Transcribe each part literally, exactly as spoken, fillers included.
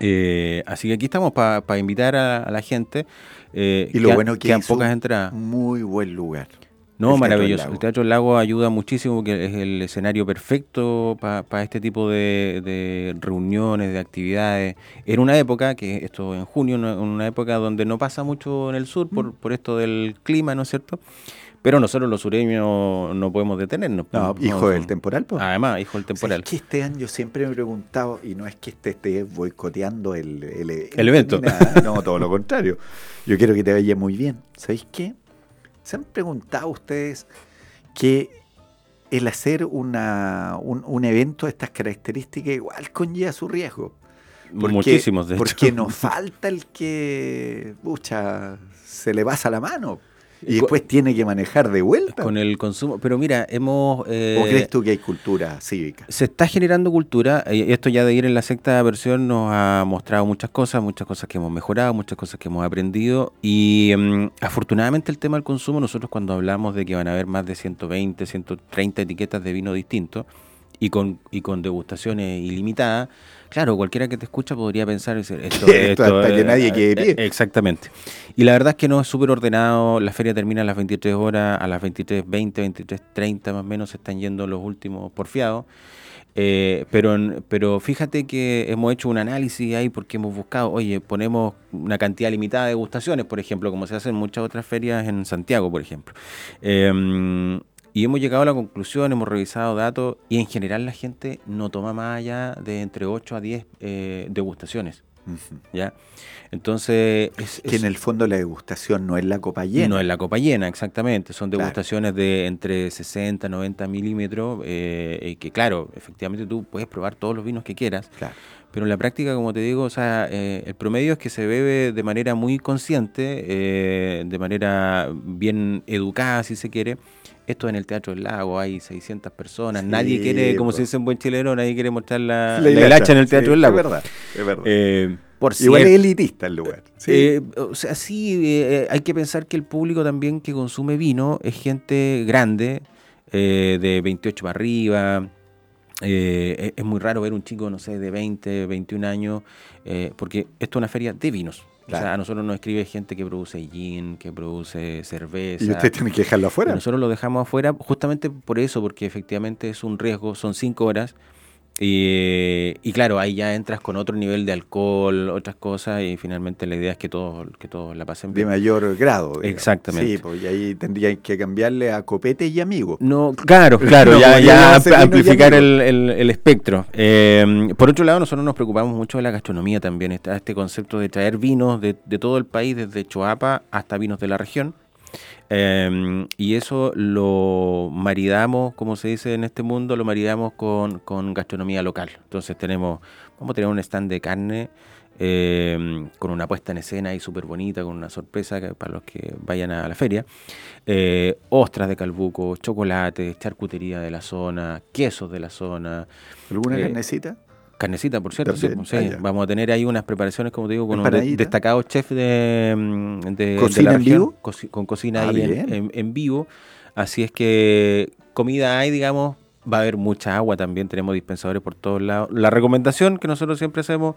Eh, así que aquí estamos para pa invitar a, a la gente. Eh, Y lo quedan, bueno que quedan es pocas un entradas. muy buen lugar. No, El Teatro del maravilloso. Lago. El Teatro del Lago ayuda muchísimo porque es el escenario perfecto para pa este tipo de, de reuniones, de actividades. En una época, que esto en junio, en una época donde no pasa mucho en el sur ¿Mm? por, por esto del clima, ¿no es cierto? Pero nosotros los sureños no podemos detenernos. No, pues, hijo no, del son- temporal, pues. Además, hijo del ¿Sabes temporal. qué, Esteban? Yo siempre me he preguntado, y no es que este esté boicoteando el, el evento, El evento. ni nada, no, todo lo contrario. Yo quiero que te vaya muy bien. ¿Sabéis qué? ¿Se han preguntado ustedes que el hacer una, un, un evento de estas características igual conlleva su riesgo? Porque, Muchísimos, de hecho. porque nos falta el que, pucha, se le pasa la mano y Co- después tiene que manejar de vuelta. Con el consumo. Pero mira, hemos... eh, ¿O crees tú que hay cultura cívica? Se está generando cultura, y esto ya de ir en la sexta versión nos ha mostrado muchas cosas, muchas cosas que hemos mejorado, muchas cosas que hemos aprendido, y um, afortunadamente el tema del consumo, nosotros cuando hablamos de que van a haber más de ciento veinte, ciento treinta etiquetas de vino distintos, y con, y con degustaciones ilimitadas, claro, cualquiera que te escucha podría pensar, esto, Esto esto, hasta que eh, nadie quede de eh, pie. exactamente. Y la verdad es que no es súper ordenado, la feria termina a las veintitrés horas, a las veintitrés veinte, veintitrés treinta más o menos se están yendo los últimos porfiados. Eh, pero, pero fíjate que hemos hecho un análisis ahí porque hemos buscado, oye, ponemos una cantidad limitada de degustaciones, por ejemplo, como se hace en muchas otras ferias en Santiago, por ejemplo. Eh, y hemos llegado a la conclusión, hemos revisado datos y en general la gente no toma más allá de entre ocho a diez eh, degustaciones. Ujú. ¿Ya? Entonces, es, Que es- en el fondo la degustación no es la copa llena. no es la copa llena, exactamente. Son Claro. degustaciones de entre sesenta, noventa milímetros, eh, y que claro, efectivamente tú puedes probar todos los vinos que quieras, Claro. pero en la práctica, como te digo, o sea, eh, el promedio es que se bebe de manera muy consciente, eh, de manera bien educada, si se quiere. Esto en el Teatro del Lago, hay seiscientas personas, Sí, nadie quiere, como po. se dice en buen chileno, nadie quiere mostrar la, La la hilacha, hilacha en el Teatro sí, del Lago. Es verdad, es verdad. Eh, por Igual cierto, es elitista el lugar. Sí. eh, o sea, sí, eh, hay que pensar que el público también que consume vino es gente grande, eh, de veintiocho para arriba. Eh, es, es muy raro ver un chico, no sé, de veinte, veintiún años, eh, porque esto es una feria de vinos. Claro. O sea, a nosotros nos escribe gente que produce gin, que produce cerveza. Y usted tiene que dejarlo Y afuera. nosotros lo dejamos afuera justamente por eso, porque efectivamente es un riesgo, son cinco horas. Y, y claro, ahí ya entras con otro nivel de alcohol, otras cosas, y finalmente la idea es que todos, que todos la pasen De bien. mayor grado. digamos. Exactamente. Sí, pues y ahí tendrían que cambiarle a copete y amigo. No, claro, claro, No, ya, porque ya no va a ser amp- vino y amplificar amigo. el, el- el espectro. Eh, por otro lado, nosotros nos preocupamos mucho de la gastronomía también. Está este concepto de traer vinos de, de todo el país, desde Choapa hasta vinos de la región. Eh, y eso lo maridamos, como se dice en este mundo, lo maridamos con, con gastronomía local. Entonces tenemos, vamos a tener un stand de carne eh, con una puesta en escena ahí súper bonita, con una sorpresa que- para los que vayan a la feria. Eh, ostras de Calbuco, chocolates, charcutería de la zona, quesos de la zona. ¿Alguna Eh, carnecita? Carnecita, por cierto, sí, También, pues, sí. ah, ya. Vamos a tener ahí unas preparaciones, como te digo, con unos de- Empanadita. destacados chefs de, mm, de, de ¿Cocina la en región, vivo? coci- con cocina Ah, ahí en, bien. en- en vivo. Así es que comida hay, digamos, va a haber mucha agua también, tenemos dispensadores por todos lados. La recomendación que nosotros siempre hacemos,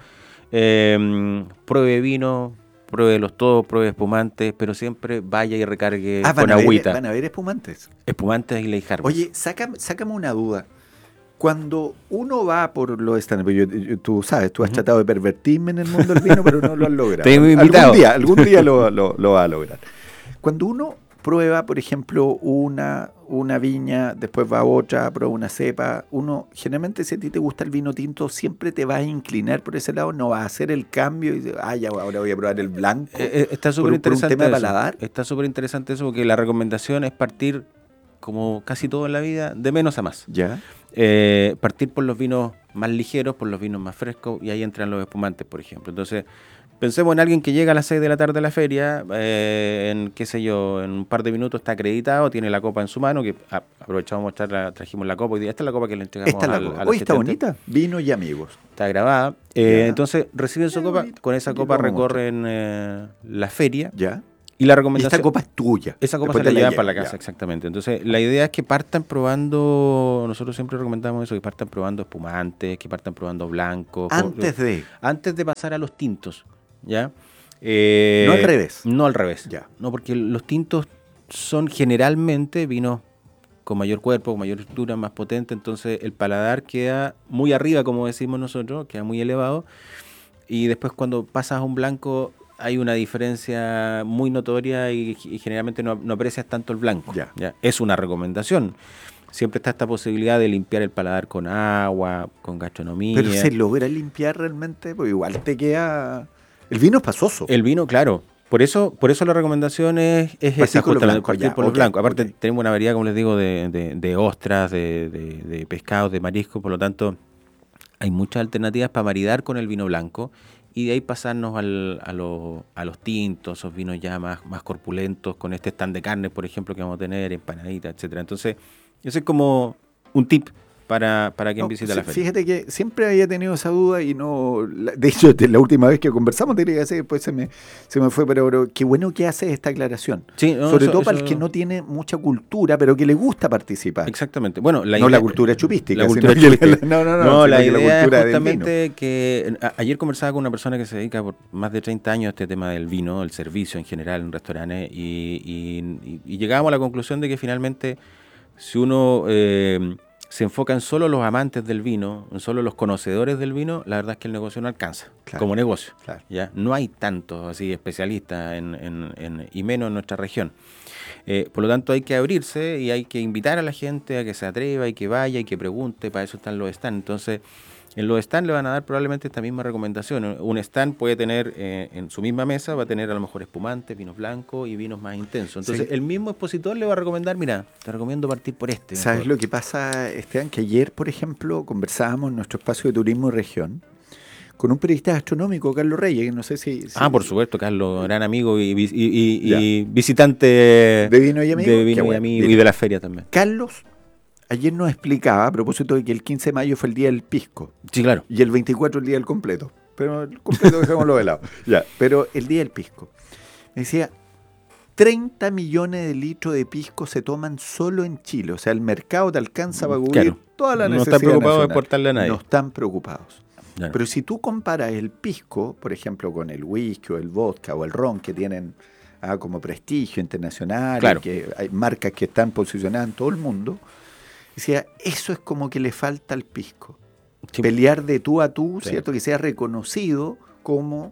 eh, pruebe vino, pruebe los todos, pruebe espumantes, pero siempre vaya y recargue Ah, van con a, ver, agüita. van a ver espumantes. Espumantes y Lake Harvest. Oye, sácame, sácame una duda. Cuando uno va por los stand yo, yo- tú sabes, tú has Ujú. tratado de pervertirme en el mundo del vino, pero no lo has logrado. Te hemos Algún invitado. día, algún día lo, lo, lo va a lograr. Cuando uno prueba, por ejemplo, una, una viña, después va a otra, prueba una cepa, uno, generalmente si a ti te gusta el vino tinto, siempre te vas a inclinar por ese lado, no vas a hacer el cambio y dices, ah, ya, ahora voy a probar el blanco. Eh, eh, está por, súper un- por un interesante tema de eso. paladar. Está súper interesante eso porque la recomendación es partir, como casi todo en la vida, de menos a más. Ya. Eh, partir por los vinos más ligeros, por los vinos más frescos, y ahí entran los espumantes, por ejemplo. Entonces, pensemos en alguien que llega a las seis de la tarde a la feria, eh, en qué sé yo, en un par de minutos está acreditado, tiene la copa en su mano, que a- aprovechamos de mostrarla, trajimos la copa, y esta es la copa que le entregamos Esta es la al, copa. al Hoy está asistente. bonita. Vino y amigos. Está grabada. Eh, Ya. entonces, reciben su Qué copa, bonito. con esa Aquí copa lo vamos a recorren eh, la feria. Ya. Y la Y recomendación... esta copa es tuya. Esa copa Después se la te llevan llevas, para la casa, ya. exactamente. Entonces, la idea es que partan probando, nosotros siempre recomendamos eso, que partan probando espumantes, que partan probando blancos. Antes de... Antes de pasar a los tintos, ¿ya? Eh, No al revés. No al revés. Ya. No, porque los tintos son generalmente vinos con mayor cuerpo, con mayor estructura, más potente, entonces el paladar queda muy arriba, como decimos nosotros, queda muy elevado, y después cuando pasas a un blanco hay una diferencia muy notoria y, y generalmente no, no aprecias tanto el blanco. Ya. ¿Ya? Es una recomendación. Siempre está esta posibilidad de limpiar el paladar con agua, con gastronomía. Pero se logra limpiar realmente, porque igual te queda... El vino es pasoso. El vino, claro. Por eso, por eso la recomendación es, es esa, con los justamente, blancos, partir ya, por los ok, blancos. Aparte, ok. tenemos una variedad, como les digo, de, de, de ostras, de, de, de pescados, de mariscos, por lo tanto, hay muchas alternativas para maridar con el vino blanco y de ahí pasarnos al, a, lo, a los tintos, esos vinos ya más, más corpulentos, con este stand de carne, por ejemplo, que vamos a tener, empanaditas, etcétera. Entonces, ese es como un tip para, para quien No, visita sí, la feria. Fíjate que siempre había tenido esa duda y no... la- De hecho, de la última vez que conversamos tenía que hacer, después se me, se me fue, pero, pero qué bueno que haces esta aclaración. Sí, no, Sobre eso- todo para el eso- que no tiene mucha cultura, pero que le gusta participar. Exactamente. Bueno, la no idea- la cultura chupística. La sino cultura que chupística. no, no, no. No, sino la que idea cultura es del justamente que a- ayer conversaba con una persona que se dedica por más de treinta años a este tema del vino, el servicio en general en restaurantes, y, y, y- y llegábamos a la conclusión de que finalmente si uno eh, se enfoca en solo los amantes del vino, en solo los conocedores del vino, la verdad es que el negocio no alcanza Claro, como negocio. claro. ¿Ya? No hay tantos así especialistas en, en- en- y menos en nuestra región. Eh, por lo tanto, hay que abrirse y hay que invitar a la gente a que se atreva y que vaya y que pregunte. Para eso están los stands. Entonces, en los stands le van a dar probablemente esta misma recomendación. Un stand puede tener eh, en su misma mesa, va a tener a lo mejor espumantes, vinos blancos y vinos más intensos. Entonces, Sí. el mismo expositor le va a recomendar, mira, te recomiendo partir por este. ¿Sabes mejor". lo que pasa, Esteban? Que ayer, por ejemplo, conversábamos en nuestro espacio de turismo y región con un periodista gastronómico, Carlos Reyes, que no sé si... si- Ah, por supuesto, Carlos, gran amigo y, vis- y- y- Ya. y visitante ¿De Vino y Amigo? de Qué Vino y bueno. Amigo y Bien. de la feria también. Carlos ayer nos explicaba, a propósito de que el quince de mayo fue el día del pisco Sí, claro. y el veinticuatro el día del completo. Pero el completo dejémoslo de lado. Ya. Pero el día del pisco. Me decía, treinta millones de litros de pisco se toman solo en Chile. O sea, el mercado te alcanza para cubrir Claro. toda la No necesidad están preocupados de nacional. exportarle a nadie. No están preocupados. Claro. Pero si tú comparas el pisco, por ejemplo, con el whisky o el vodka o el ron, que tienen ah, como prestigio internacional, Claro. y que hay marcas que están posicionadas en todo el mundo, decía, eso es como que le falta al pisco. Sí. Pelear de tú a tú, Sí. ¿cierto? Que sea reconocido como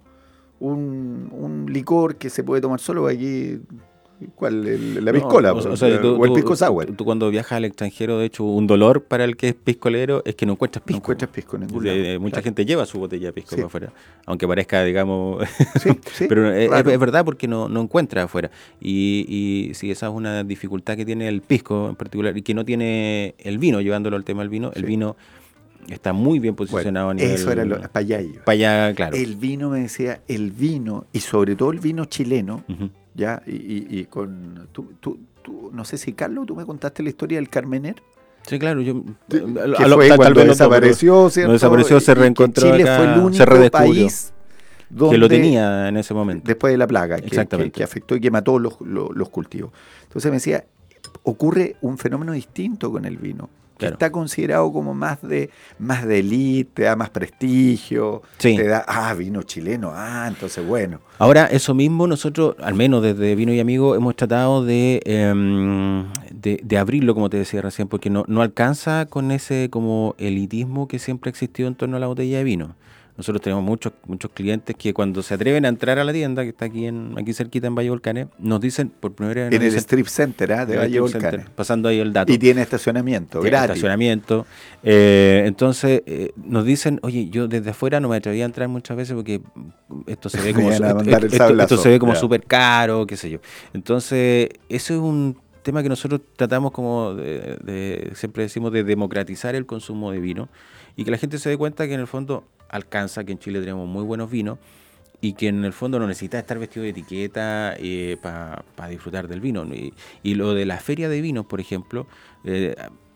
un, un licor que se puede tomar solo aquí. ¿Cuál? El- la No, piscola, o, o, o sea, tú- o el tú- pisco sour. Tú, tú cuando viajas al extranjero, de hecho, un dolor para el que es piscolero es que no encuentras No pisco. encuentras pisco en ningún De- lado. de- mucha Claro. gente lleva su botella de pisco Sí. para afuera, aunque parezca, digamos, Sí, sí, pero es, raro. es verdad porque no, no encuentra afuera. Y, y sí, esa es una dificultad que tiene el pisco en particular y que no tiene el vino, llevándolo al tema del vino. El Sí. vino está muy bien Bueno, posicionado a nivel... eso era lo, para allá iba. Para allá, claro. El vino, me decía, el vino, y sobre todo el vino chileno, Ujú. ya, y, y- y con, tú, tú- tú- no sé si, Carlos, tú me contaste la historia del Carmener, Sí, claro. Yo, que a lo- fue tal- tal cuando vez no, desapareció, ¿cierto? no desapareció, se Y que reencontró Chile acá, fue el se único redescubrió. país donde, que lo tenía en ese momento. después de la plaga, que, que, Exactamente. que afectó y que mató los, los, los cultivos. Entonces me decía, ocurre un fenómeno distinto con el vino, que Claro. está considerado como más de más de élite, te da más prestigio, Sí. te da, ah, vino chileno, ah, entonces bueno. Ahora, eso mismo nosotros, al menos desde Vino y Amigo, hemos tratado de, em, de, de abrirlo, como te decía recién, porque no, no alcanza con ese como elitismo que siempre ha existido en torno a la botella de vino. Nosotros tenemos muchos muchos clientes que cuando se atreven a entrar a la tienda, que está aquí en aquí cerquita en Valle Volcanes, nos dicen por primera vez... nos En el dicen- Strip Center, ¿ah? de en el Valle Strip Volcanes. Center, pasando ahí el dato. Y tiene estacionamiento, Tiene gratis. estacionamiento. Eh, entonces eh, nos dicen, oye, yo desde afuera no me atrevía a entrar muchas veces porque esto se ve como Me van a esto, mandar el esto- sablazo. esto se ve como Ya. súper caro, qué sé yo. Entonces, eso es un tema que nosotros tratamos como de, de- siempre decimos de democratizar el consumo de vino y que la gente se dé cuenta que en el fondo alcanza, que en Chile tenemos muy buenos vinos y que en el fondo no necesita estar vestido de etiqueta eh, para disfrutar del vino. Y, y lo de la feria de vinos, por ejemplo, eh,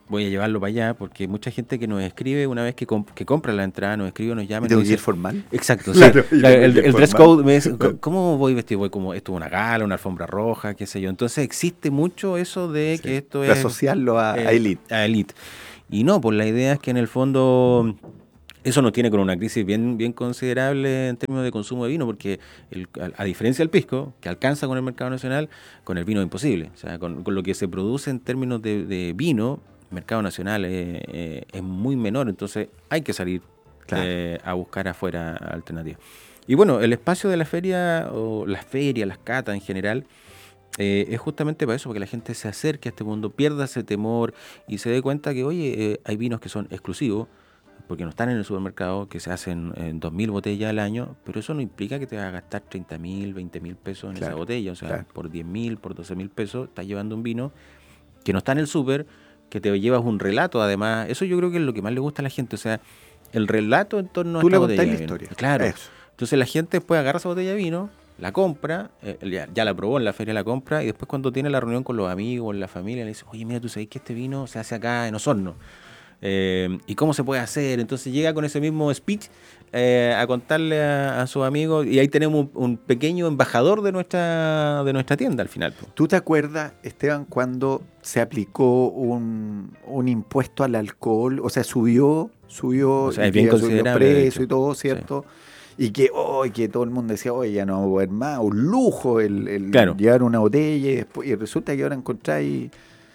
voy a llevarlo para allá, porque mucha gente que nos escribe, una vez que, comp- que compra la entrada, nos escribe, nos llama. ¿Y tengo nos que ir dice, formal? exacto, Claro, sí. yo La- tengo el, que ir el dress formal. code me dice, "¿Cómo- ¿cómo voy vestido? Voy como, esto es una gala, una alfombra roja, qué sé yo". Entonces existe mucho eso de Sí. que esto De es asociarlo a, a eh, elite. a elite. Y no, pues la idea es que en el fondo eso nos tiene con una crisis bien, bien considerable en términos de consumo de vino, porque el- a, a diferencia del pisco, que alcanza con el mercado nacional, con el vino es imposible. O sea, con, con lo que se produce en términos de, de vino, el mercado nacional eh, eh, es muy menor, entonces hay que salir Claro. eh, a buscar afuera alternativas. Y bueno, el espacio de la feria, o las ferias, las catas en general, eh, es justamente para eso, para que la gente se acerque a este mundo, pierda ese temor y se dé cuenta que, oye, eh, hay vinos que son exclusivos, porque no están en el supermercado, que se hacen en dos mil botellas al año, pero eso no implica que te vas a gastar treinta mil, veinte mil pesos en Claro, esa botella. O sea, claro. por diez mil, por doce mil pesos, estás llevando un vino que no está en el súper, que te llevas un relato además. Eso yo creo que es lo que más le gusta a la gente, o sea, el relato en torno a Tú esta le botella contás la de vino. historia. Claro. Eso. Entonces la gente después agarra esa botella de vino, la compra, eh, ya, ya la probó en la feria, la compra, y después cuando tiene la reunión con los amigos, en la familia, le dice, oye, mira, tú sabes que este vino se hace acá en Osorno. Eh, ¿Y cómo se puede hacer? Entonces llega con ese mismo speech eh, a contarle a, a sus amigos, y ahí tenemos un, un pequeño embajador de nuestra, de nuestra tienda al final. Po. ¿Tú te acuerdas, Esteban, cuando se aplicó un, un impuesto al alcohol? O sea, subió, subió, O sea, y es bien que subió considerable, de precio hecho. y todo, ¿cierto? Y que, oh, y que todo el mundo decía, oye, ya no vamos a ver más, un lujo el, el Claro. llevar una botella, y, después, y resulta que ahora encontráis,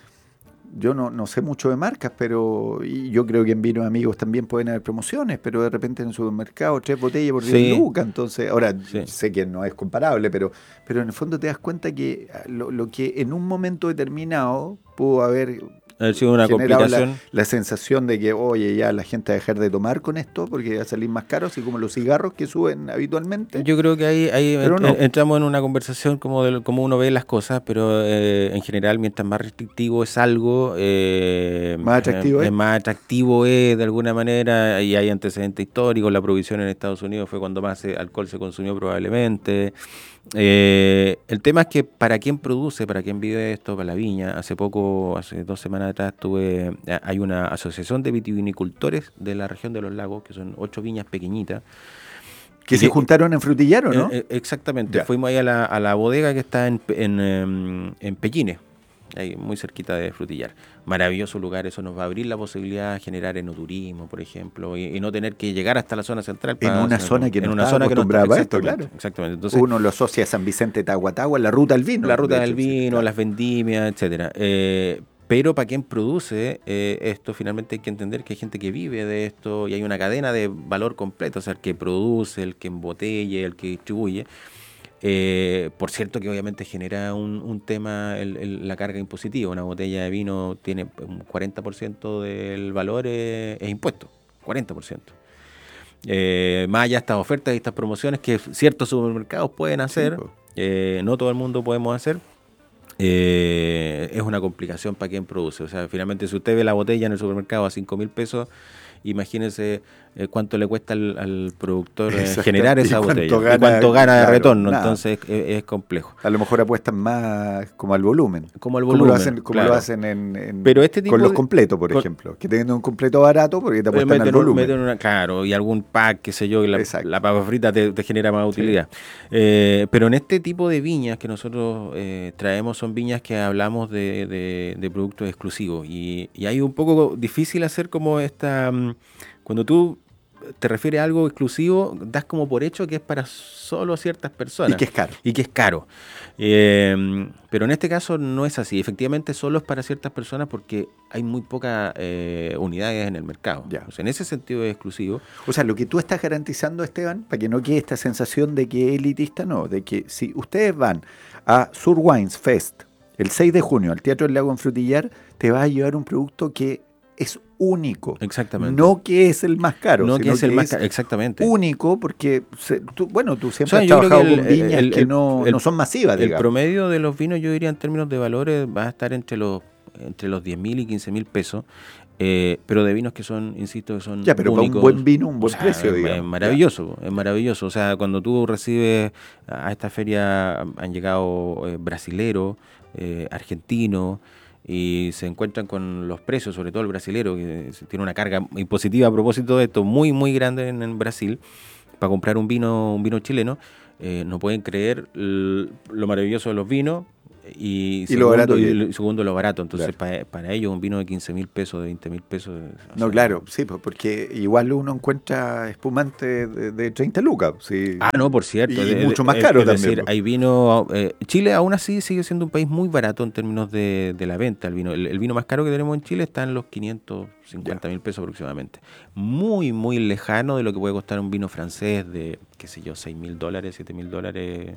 yo no, no sé mucho de marcas, pero y yo creo que en Vinos Amigos también pueden haber promociones, pero de repente en el supermercado tres botellas por diez Sí. lucas, entonces, ahora Sí. sé que no es comparable, pero, pero en el fondo te das cuenta que lo, lo que en un momento determinado pudo haber Ha sido una generado la, complicación. la sensación de que, oye, ya la gente va a dejar de tomar con esto porque va a salir más caro, así como los cigarros que suben habitualmente. Yo creo que ahí, ahí Pero ent- no. entramos en una conversación como de lo- cómo uno ve las cosas, pero eh, en general, mientras más restrictivo es algo, eh, Más atractivo eh, es. más atractivo es de alguna manera, y hay antecedentes históricos. La prohibición en Estados Unidos fue cuando más eh, alcohol se consumió probablemente. Eh, el tema es que para quién produce, para quién vive esto, para la viña. Hace poco, hace dos semanas atrás, tuve, hay una asociación de vitivinicultores de la región de los lagos, que son ocho viñas pequeñitas. Que Y se que- juntaron en Frutillaro, ¿no? Eh, eh, exactamente. Ya. Fuimos ahí a la, a la bodega que está en, Pe- en, em, en Pellines, ahí muy cerquita de Frutillar. Maravilloso lugar, eso nos va a abrir la posibilidad de generar enoturismo, por ejemplo, y, y no tener que llegar hasta la zona central. En para una hacer- zona que en no una estaba zona que no está- acostumbrada para esto, exactamente, claro. exactamente. Entonces, Uno lo asocia a San Vicente Tahuatahua, la ruta del vino. la ruta de del hecho, sí, vino, claro. las vendimias, etcétera. Eh, pero para quien produce eh, esto, finalmente hay que entender que hay gente que vive de esto y hay una cadena de valor completo, o sea, el que produce, el que embotelle, el que distribuye. Eh, por cierto que obviamente genera un, un tema, el- el- la carga impositiva. Una botella de vino tiene un cuarenta por ciento del valor eh, es impuesto, cuarenta por ciento. Eh, más allá de estas ofertas y estas promociones que ciertos supermercados pueden hacer, po. eh, no todo el mundo podemos hacer. Eh, es una complicación para quien produce. O sea, finalmente, si usted ve la botella en el supermercado a cinco mil pesos, imagínese eh, cuánto le cuesta al, al productor eh, Exacto. generar Y esa cuánto botella gana, y cuánto gana de claro, retorno. nada. Entonces es, es complejo. A lo mejor apuestan más como al volumen. Como al Como volumen, lo hacen, como claro. lo hacen en, en- Pero este tipo con los de- completos, por con- ejemplo. Que teniendo un completo barato porque te Eh, apuestan al meten un- volumen. meten una- claro, y algún pack, qué sé yo, que la, Exacto. la papa frita te, te genera más utilidad. Eh, pero en este tipo de viñas que nosotros eh, traemos, son viñas que hablamos de, de- de productos exclusivos. Y, y hay un poco difícil hacer como esta... mm, Cuando tú te refieres a algo exclusivo, das como por hecho que es para solo ciertas personas. Y que es caro. Y que es caro. Eh, pero en este caso no es así. Efectivamente, solo es para ciertas personas porque hay muy pocas eh, unidades en el mercado. Ya. O sea, en ese sentido es exclusivo. O sea, lo que tú estás garantizando, Esteban, para que no quede esta sensación de que es elitista, no, de que si ustedes van a Sur Wines Fest el seis de junio al Teatro del Lago en Frutillar, te va a llevar un producto que es único. Exactamente. No que es el más caro, no sino que es el más caro. Exactamente. único porque, se- tú- bueno, tú siempre O sea, has yo creo trabajado que el- con viñas el- que el- no, el- no son masivas, El digamos. promedio de los vinos, yo diría en términos de valores, va a estar entre los entre los diez mil y quince mil pesos. Eh, pero de vinos que son, insisto, que son Ya, pero para un únicos. buen vino, un buen O sea, precio, es, digamos. es maravilloso, es maravilloso. O sea, cuando tú recibes a esta feria han llegado eh, brasileros, eh, argentinos, y se encuentran con los precios, sobre todo el brasilero, que tiene una carga impositiva a propósito de esto muy, muy grande en, en Brasil, para comprar un vino, un vino chileno, eh, no pueden creer l- lo maravilloso de los vinos y, Y segundo, lo barato y, que es. lo- y segundo lo barato. Entonces, Claro. pa- para ellos un vino de quince mil pesos, de veinte mil pesos. o No, sea, claro, sí, pues, porque igual uno encuentra espumante de, de treinta lucas, sí. Ah, no, por cierto. Y de- mucho de- más es- caro es también, decir, pues. hay vino. eh, Chile aún así sigue siendo un país muy barato en términos de, de la venta del vino. El, el vino más caro que tenemos en Chile está en los quinientos cincuenta mil pesos aproximadamente. Muy, muy lejano de lo que puede costar un vino francés de, qué sé yo, seis mil dólares, siete mil dólares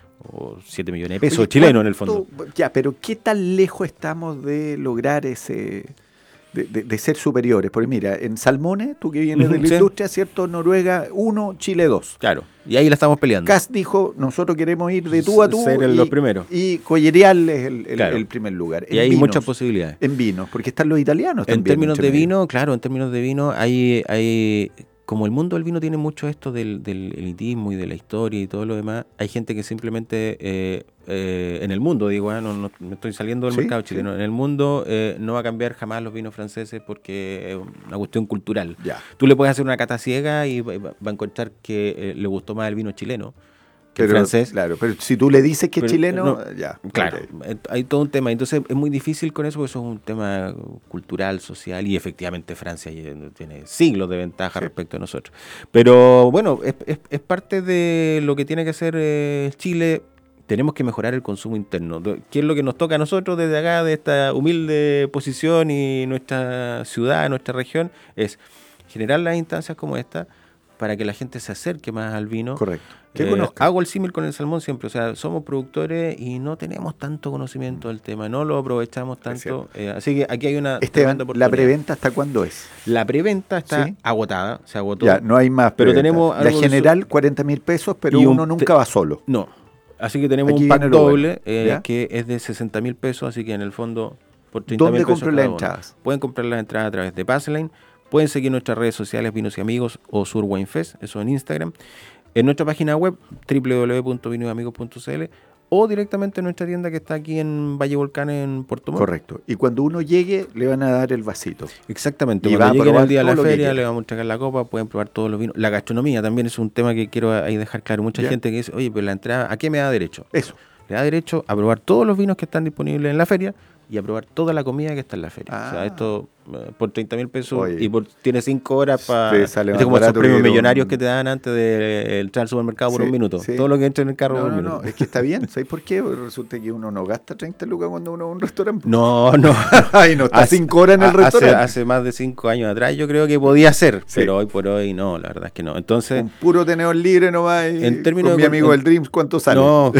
o siete millones de pesos Oye, chilenos en el ¿cuánto- fondo. Ya, pero ¿qué tan lejos estamos de lograr ese, de, de- de ser superiores? Porque mira, en salmones, tú que vienes de Ujú, la sí. industria, ¿cierto? Noruega uno, Chile dos. Claro. Y ahí la estamos peleando. Cas dijo, nosotros queremos ir de tú a tú Ser y, los primeros. y Collerial es el, el- Claro. el primer lugar. Y En hay vinos, muchas posibilidades. En vinos, porque están los italianos En también. términos entre de medio. vino, claro, en términos de vino, hay, hay como el mundo del vino tiene mucho esto del, del elitismo y de la historia y todo lo demás, hay gente que simplemente, eh, eh, en el mundo, digo, ah, no, no me estoy saliendo del Sí, mercado sí. chileno, en el mundo eh, no va a cambiar jamás los vinos franceses porque es una cuestión cultural. Ya. Tú le puedes hacer una cata ciega y va, va a encontrar que eh, le gustó más el vino chileno que el Pero, francés. Claro, pero si tú le dices que es Pero, chileno, no, ya. Claro, ok. eh, hay todo un tema. Entonces es muy difícil con eso, porque eso es un tema cultural, social, y efectivamente Francia ya tiene siglos de ventaja Sí. respecto a nosotros. Pero bueno, es, es- es parte de lo que tiene que hacer eh, Chile. Tenemos que mejorar el consumo interno. Do- ¿Qué es lo que nos toca a nosotros desde acá, de esta humilde posición y nuestra ciudad, nuestra región? Es generar las instancias como esta para que la gente se acerque más al vino. Correcto. Que Eh, conozca. hago el símil con el salmón siempre, o sea, somos productores y no tenemos tanto conocimiento del tema, no lo aprovechamos tanto, cierto. eh, así que aquí hay una Esteban, tremenda ¿la oportunidad. preventa hasta cuándo es? La preventa está ¿Sí? agotada, se agotó. Ya, no hay más. Pero preventa. tenemos La algo de general, cuarenta mil pesos, pero y un uno nunca te- va solo. No, así que tenemos Aquí un pack viene lo bueno, doble eh, ¿ya? que es de sesenta mil pesos, así que en el fondo por treinta ¿Dónde mil pesos compro cada las uno. entradas? Pueden comprar las entradas a través de Passline, pueden seguir nuestras redes sociales Vinos y Amigos o Sur Wine Fest, eso en Instagram. En nuestra página web, doble u doble u doble u punto vinos y amigos punto c l, o directamente en nuestra tienda que está aquí en Valle Volcán, en Puerto Montt. Correcto. Y cuando uno llegue, le van a dar el vasito. Exactamente. Y va Cuando a lleguen probar el día de todo la lo que feria, quiera. le vamos a entregar la copa, pueden probar todos los vinos. La gastronomía también es un tema que quiero ahí dejar claro. Mucha Ya. gente que dice, oye, pero la entrada, ¿a qué me da derecho? Eso. Le da derecho a probar todos los vinos que están disponibles en la feria y a probar toda la comida que está en la feria. O sea, Ah. esto eh, por treinta mil pesos Oye. y por tiene cinco horas para... Sí, sale más como esos barato premios que ir a un- millonarios que te dan antes de entrar al supermercado por Sí, un minuto. sí. Todo lo que entra en el carro No, por un no, minuto. no, es que está bien. ¿Sabes por qué? Porque resulta que uno no gasta treinta lucas cuando uno va a un restaurante. No, no. Ay, no está Hace- cinco horas en el hace- restaurante. Hace más de cinco años atrás yo creo que podía ser, Sí. pero hoy por hoy no, la verdad es que no. Entonces... Un puro tenedor libre nomás. Y En términos con mi de- amigo en- el Dreams, ¿cuánto sale? No,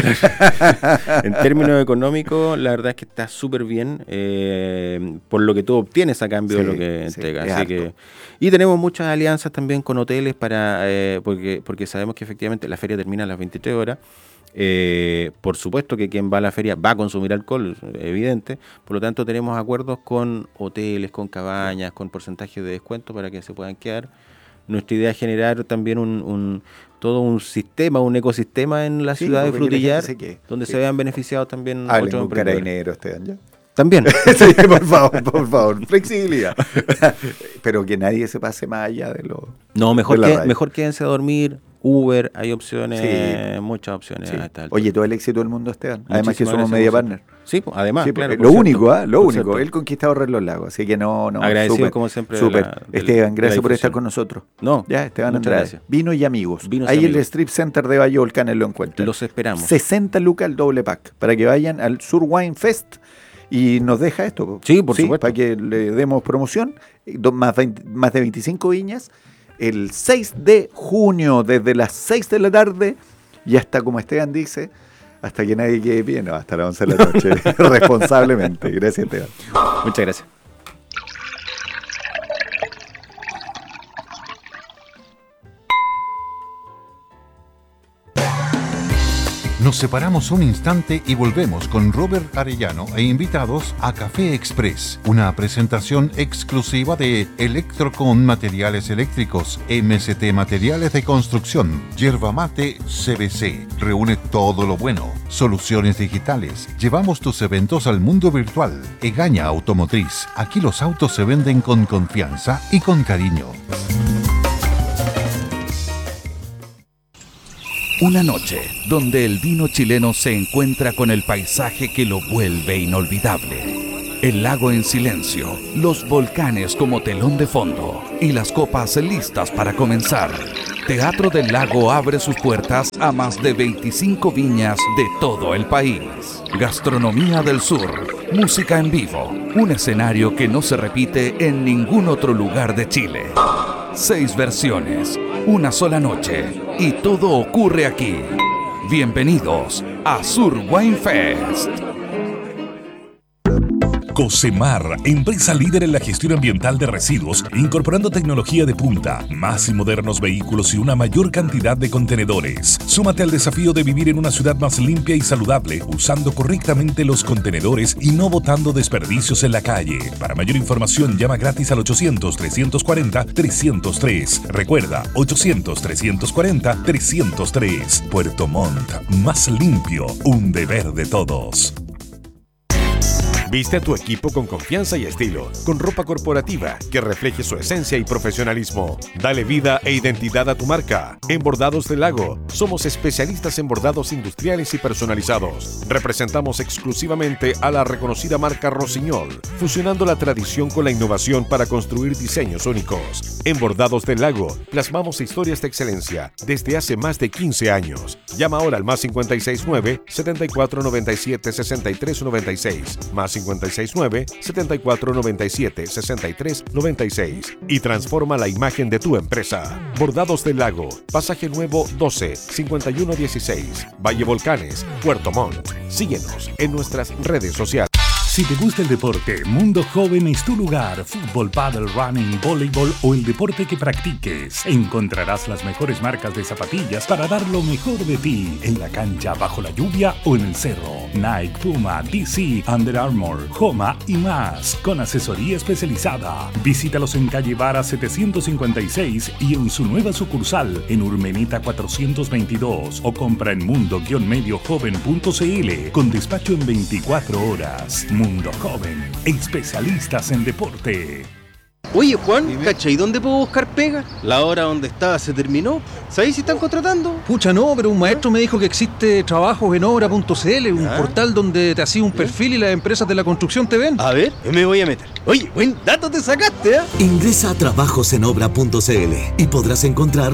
en términos económicos, la verdad es que está súper bien eh, por lo que tú obtienes a cambio Sí, de lo que sí, entregas. es Así harto. que, y tenemos muchas alianzas también con hoteles para eh, porque, porque sabemos que efectivamente la feria termina a las veintitrés horas. Eh, por supuesto que quien va a la feria va a consumir alcohol, evidente. Por lo tanto, tenemos acuerdos con hoteles, con cabañas, con porcentajes de descuento para que se puedan quedar. Nuestra idea es generar también un, un todo un sistema, un ecosistema en la Sí, ciudad de porque la gente Frutillar, se quede. donde Sí. se vean beneficiados también Hablen otros con emprendedores. carabineros, Esteban, ya. También. Sí, por favor, por favor, flexibilidad. Pero que nadie se pase más allá de lo... No, mejor, de la que, radio. mejor quédense a dormir. Uber, hay opciones, Sí. muchas opciones. Sí. a esta altura. Oye, todo el éxito del mundo, Esteban. Además que Muchísimas somos gracias, media José. partner. Sí, pues, además, Sí, claro, lo por cierto, único, ¿ah? Lo por único. cierto. El conquistador de los lagos. Así que no, no. Agradecido, súper, como siempre, de súper. la- de- Esteban, de gracias la por estar difusión. con nosotros. No, Ya, Esteban muchas Andrade. gracias. Vino y amigos. Vinos y Ahí en el amigos. Strip Center de Valle Volcán lo encuentran. Los esperamos. sesenta lucas el doble pack. Para que vayan al Sur Wine Fest y nos deja esto. po. Sí, por supuesto. Para que le demos promoción. Do- Más, veinte más de veinticinco viñas. El seis de junio, desde las seis de la tarde y hasta, como Esteban dice, hasta que nadie quede bien, no, hasta las once de la noche, responsablemente. Gracias, Esteban. Muchas gracias. Nos separamos un instante y volvemos con Robert Arellano e invitados a Café Express, una presentación exclusiva de Electrocon Materiales Eléctricos, M S T Materiales de Construcción, Yerba Mate C B C. Reúne todo lo bueno. Soluciones digitales. Llevamos tus eventos al mundo virtual. Egaña Automotriz. Aquí los autos se venden con confianza y con cariño. Una noche donde el vino chileno se encuentra con el paisaje que lo vuelve inolvidable. El lago en silencio, los volcanes como telón de fondo y las copas listas para comenzar. Teatro del Lago abre sus puertas a más de veinticinco viñas de todo el país. Gastronomía del Sur, música en vivo, un escenario que no se repite en ningún otro lugar de Chile. Seis versiones, una sola noche y todo ocurre aquí. Bienvenidos a Sur Wine Fest. Cosemar, empresa líder en la gestión ambiental de residuos, incorporando tecnología de punta, más y modernos vehículos y una mayor cantidad de contenedores. Súmate al desafío de vivir en una ciudad más limpia y saludable, usando correctamente los contenedores y no botando desperdicios en la calle. Para mayor información, llama gratis al ochocientos, trescientos cuarenta, trescientos tres. Recuerda, ochocientos, trescientos cuarenta, trescientos tres. Puerto Montt, más limpio, un deber de todos. Viste a tu equipo con confianza y estilo, con ropa corporativa que refleje su esencia y profesionalismo. Dale vida e identidad a tu marca. En Bordados del Lago, somos especialistas en bordados industriales y personalizados. Representamos exclusivamente a la reconocida marca Rossignol, fusionando la tradición con la innovación para construir diseños únicos. En Bordados del Lago, plasmamos historias de excelencia desde hace más de quince años. Llama ahora al más cincuenta y seis nueve, setenta y cuatro noventa y siete, sesenta y tres noventa y seis, más cincuenta y seis nueve, setenta y cuatro noventa y siete, sesenta y tres noventa y seis y transforma la imagen de tu empresa. Bordados del Lago, Pasaje Nuevo doce, cincuenta y uno dieciséis, Valle Volcanes, Puerto Montt. Síguenos en nuestras redes sociales. Si te gusta el deporte, Mundo Joven es tu lugar. Fútbol, pádel, running, voleibol o el deporte que practiques. Encontrarás las mejores marcas de zapatillas para dar lo mejor de ti. En la cancha, bajo la lluvia o en el cerro. Nike, Puma, D C, Under Armour, Homa y más. Con asesoría especializada. Visítalos en calle Vara setecientos cincuenta y seis y en su nueva sucursal en Urmeneta cuatrocientos veintidós. O compra en mundo medio joven punto c l con despacho en veinticuatro horas. Mundo Joven, especialistas en deporte. Oye, Juan, ¿cachai? ¿Dónde puedo buscar pega? La hora donde estaba se terminó. ¿Sabéis si están contratando? Pucha, no, pero un maestro me dijo que existe trabajos en obra punto c l, un ¿Ah? portal donde te hacía un perfil y las empresas de la construcción te ven. A ver, me voy a meter. Oye, buen dato te sacaste, ¿eh? Ingresa a trabajos en obra punto c l y podrás encontrar